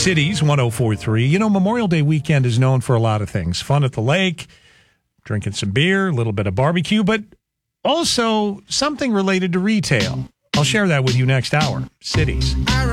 Cities 104.3. You know, Memorial Day weekend is known for a lot of things. Fun at the lake, drinking some beer, a little bit of barbecue, but also something related to retail. I'll share that with you next hour. Cities.